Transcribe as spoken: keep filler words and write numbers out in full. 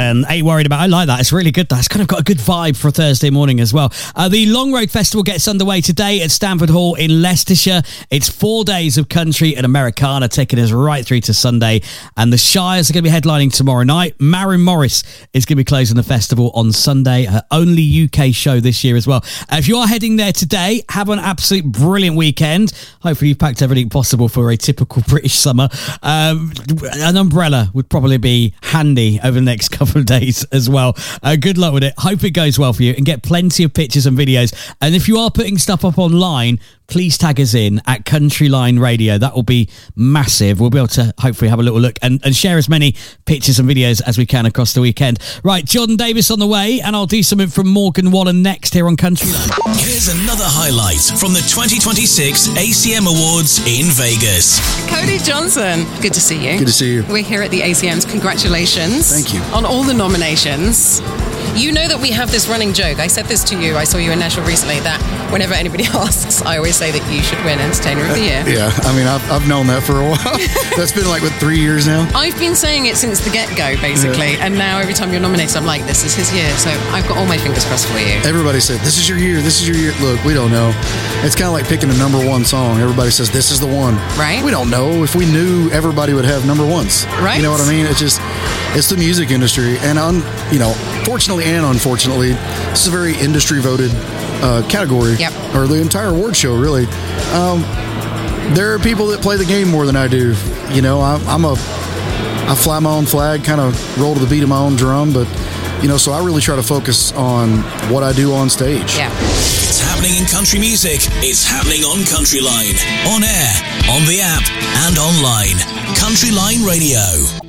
and Ain't Worried About. I like that. It's really good. That's kind of got a good vibe for a Thursday morning as well. Uh, the Long Road Festival gets underway today at Stamford Hall in Leicestershire. It's four days of country and Americana taking us right through to Sunday. And the Shires are going to be headlining tomorrow night. Maren Morris is going to be closing the festival on Sunday. Her only U K show this year as well. Uh, if you are heading there today, have an absolute brilliant weekend. Hopefully you've packed everything possible for a typical British summer. Um, an umbrella would probably be handy over the next couple of days as well. Uh, good luck with it. Hope it goes well for you and get plenty of pictures and videos. And if you are putting stuff up online, please tag us in at Country Line Radio. That will be massive. We'll be able to hopefully have a little look and, and share as many pictures and videos as we can across the weekend. Right, Jordan Davis on the way, and I'll do something from Morgan Wallen next here on Country Line. Here's another highlight from the twenty twenty-six A C M Awards in Vegas. Cody Johnson, good to see you. Good to see you. We're here at the A C Ms. Congratulations. Thank you. On all the nominations. You know that we have this running joke. I said this to you. I saw you in Nashville recently that whenever anybody asks, I always say that you should win Entertainer of the Year. Yeah, I mean, I've, I've known that for a while. That's been like, what, three years now? I've been saying it since the get-go, basically. Yeah. And now every time you're nominated, I'm like, this is his year. So I've got all my fingers crossed for you. Everybody said, this is your year, this is your year. Look, we don't know. It's kind of like picking a number one song. Everybody says, this is the one. Right. We don't know. If we knew, everybody would have number ones. Right. You know what I mean? It's just, it's the music industry. And, un, you know, fortunately and unfortunately, this is a very industry-voted uh, category. Yep. Or the entire award show, really. Um, there are people that play the game more than I do. You know, I, I'm a, I fly my own flag, kind of roll to the beat of my own drum, but, you know, so I really try to focus on what I do on stage. Yeah. It's happening in country music. It's happening on Country Line. On air, on the app, and online. Country Line Radio.